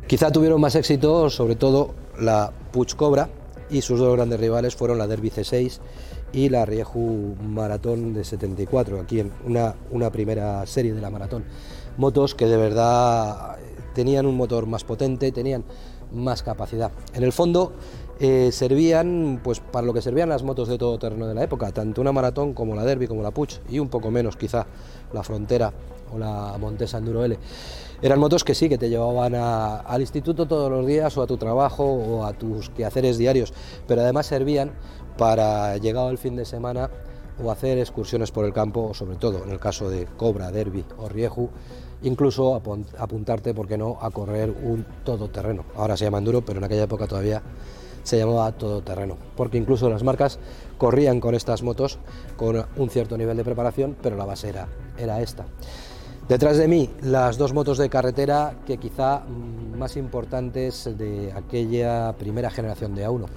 Quizá tuvieron más éxito, sobre todo, la Puig Cobra, y sus dos grandes rivales fueron la Derbi C6 y la Rieju Maratón de 74, aquí en una primera serie de la maratón. Motos que de verdad tenían un motor más potente, tenían más capacidad. En el fondo servían pues para lo que servían las motos de todoterreno de la época, tanto una maratón como la Derbi como la Puig, y un poco menos quizá la Frontera o la Montesa Enduro L. Eran motos que sí, que te llevaban al instituto todos los días o a tu trabajo o a tus quehaceres diarios, pero además servían para, llegado el fin de semana, o hacer excursiones por el campo, o sobre todo en el caso de Cobra, Derbi o Rieju, incluso apuntarte, ¿por qué no?, a correr un todoterreno. Ahora se llama enduro, pero en aquella época todavía se llamaba todoterreno, porque incluso las marcas corrían con estas motos con un cierto nivel de preparación, pero la base era esta. Detrás de mí, las dos motos de carretera que quizá más importantes de aquella primera generación de A1.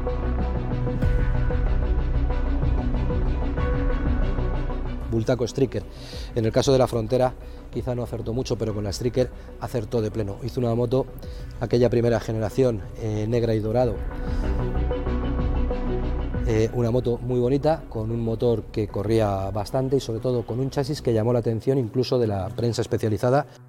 Bultaco Striker. En el caso de la Frontera quizá no acertó mucho, pero con la Striker acertó de pleno. Hizo una moto, aquella primera generación, negra y dorado. Una moto muy bonita, con un motor que corría bastante y sobre todo con un chasis que llamó la atención incluso de la prensa especializada.